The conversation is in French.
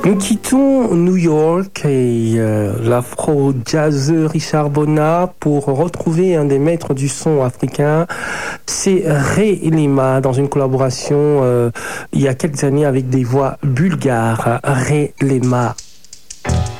Nous quittons New York et l'afro-jazzeur Richard Bona pour retrouver un des maîtres du son africain. C'est Ray Lema dans une collaboration il y a quelques années avec des voix bulgares. Ray Lema.